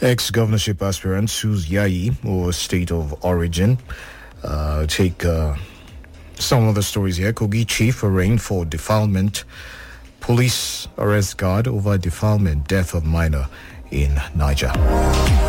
Ex-governorship aspirant whose Yayi or state of origin. Take some of the stories here. Kogi chief arraigned for defilement. Police arrest guard over defilement. Death of minor in Niger.